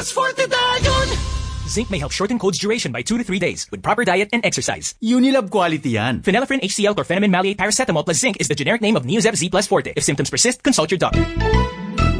Plus Forte dayon! Zinc may help shorten cold's duration by 2 to 3 days with proper diet and exercise. Unilab quality yan. Phenylephrine HCl chlorpheniramine maleate paracetamol plus zinc is the generic name of Neozep Z Plus Forte. If symptoms persist, consult your doctor.